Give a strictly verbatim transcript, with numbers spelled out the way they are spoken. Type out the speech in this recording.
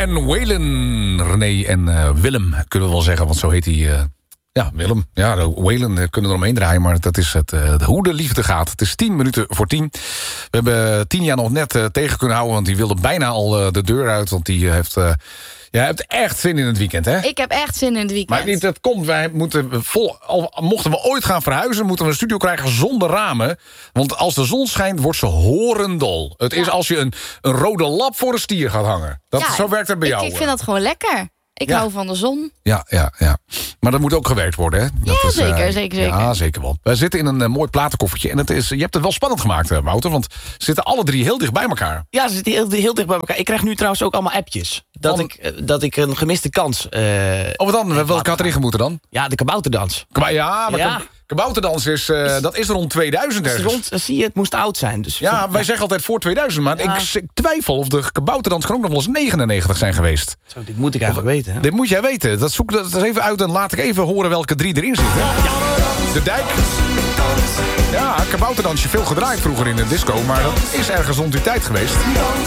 en Waylon. René en uh, Willem, kunnen we wel zeggen, want zo heet hij... Uh, ja, Willem. Ja, Waylon uh, kunnen we eromheen draaien, maar dat is het, uh, hoe de liefde gaat. Het is tien minuten voor tien. We hebben tien jaar nog net uh, tegen kunnen houden, want die wilde bijna al uh, de deur uit, want die uh, heeft... Uh, Jij hebt echt zin in het weekend, hè? Ik heb echt zin in het weekend. Maar niet, dat komt, wij moeten vol, al mochten we ooit gaan verhuizen, moeten we een studio krijgen zonder ramen. Want als de zon schijnt, wordt ze horendol. Het ja. is als je een, een rode lap voor een stier gaat hangen. Dat, ja, zo werkt het bij ik, jou. Ik vind dat gewoon lekker. Ik ja. hou van de zon. Ja, ja, ja. Maar dat moet ook gewerkt worden, hè? Dat ja, is, zeker, uh, zeker, zeker. Ja, zeker wel. We zitten in een uh, mooi platenkoffertje. En het is, je hebt het wel spannend gemaakt, uh, Wouter. Want ze zitten alle drie heel dicht bij elkaar. Ja, ze zitten heel, heel dicht bij elkaar. Ik krijg nu trouwens ook allemaal appjes. Dat, Van... ik, uh, dat ik een gemiste kans... Uh, oh, wat dan? Welke had erin gemoeten dan? Ja, de kabouterdans. Ja, maar... Ja. Kabouterdans is, uh, is, dat is rond tweeduizend ergens. Rond, zie je, het moest oud zijn. Dus ja, wij ja. zeggen altijd voor tweeduizend. Maar ja. ik, ik twijfel of de kabouterdans kan ook nog wel eens negenennegentig zijn geweest. Zo, dit moet ik eigenlijk of, weten. Hè? Dit moet jij weten. Dat zoek dat even uit en laat ik even horen welke drie erin zitten. Ja. De Dijk. Ja, kabouterdansje veel gedraaid vroeger in de disco. Maar dat is ergens rond die tijd geweest.